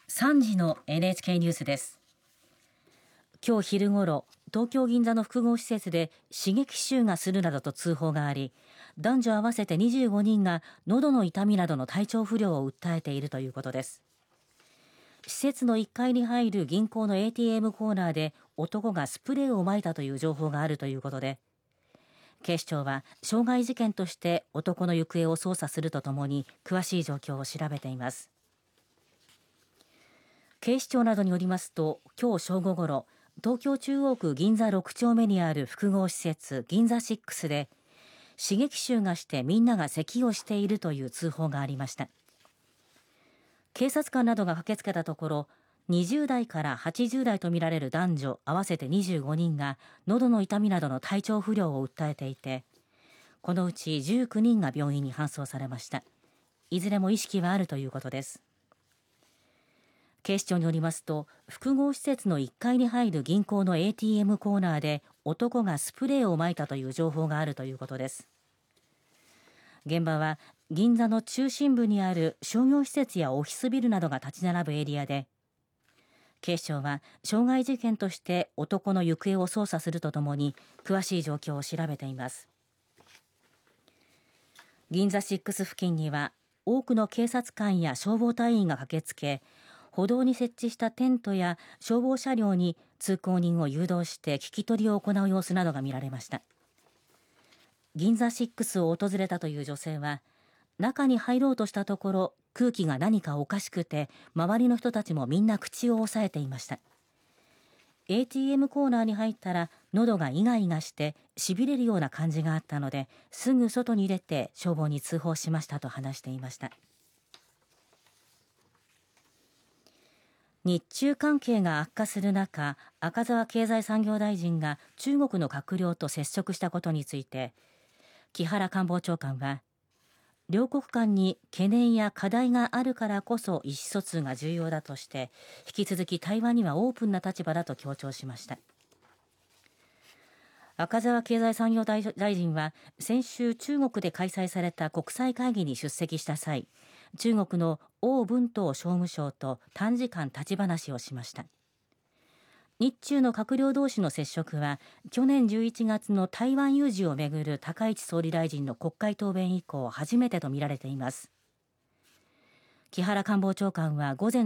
3時の NHK ニュースです。今日昼ごろ、東京銀座の複合施設で刺激臭がするなどと通報があり、男女合わせて25人が喉の痛みなどの体調不良を訴えているということです。施設の1階に入る銀行の ATM コーナーで男がスプレーを撒いたという情報があるということで、警視庁は傷害事件として男の行方を捜査するとともに詳しい状況を調べています。警視庁などによりますと、今日正午ごろ、東京中央区銀座6丁目にある複合施設銀座6で刺激臭がしてみんなが咳をしているという通報がありました。警察官などが駆けつけたところ、20代から80代とみられる男女合わせて25人が喉の痛みなどの体調不良を訴えていて、このうち19人が病院に搬送されました。いずれも意識はあるということです。警視庁によりますと、複合施設の1階に入る銀行の ATM コーナーで男がスプレーを撒いたという情報があるということです。現場は銀座の中心部にある商業施設やオフィスビルなどが立ち並ぶエリアで、警視庁は傷害事件として男の行方を捜査するとともに詳しい状況を調べています。銀座6付近には多くの警察官や消防隊員が駆けつけ、歩道に設置したテントや消防車両に通行人を誘導して聞き取りを行う様子などが見られました。銀座6を訪れたという女性は、中に入ろうとしたところ空気が何かおかしくて、周りの人たちもみんな口を押さえていました。 ATM コーナーに入ったら喉がイガイガして痺れるような感じがあったので、すぐ外に出て消防に通報しましたと話していました。日中関係が悪化する中、赤澤経済産業大臣が中国の閣僚と接触したことについて、木原官房長官は、両国間に懸念や課題があるからこそ意思疎通が重要だとして、引き続き対話にはオープンな立場だと強調しました。赤澤経済産業大臣は先週中国で開催された国際会議に出席した際、中国の王文涛商務相と短時間立ち話をしました。日中の閣僚同士の接触は去年11月の台湾有事をめぐる高市総理大臣の国会答弁以降初めてとみられています。木原官房長官は午前